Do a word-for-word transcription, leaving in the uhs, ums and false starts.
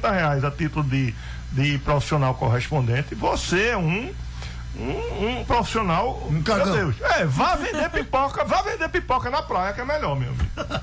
cinquenta reais a título de, de profissional correspondente, você é um Um, um profissional, um meu Deus, é, vá vender pipoca, vá vender pipoca na praia, que é melhor, meu amigo.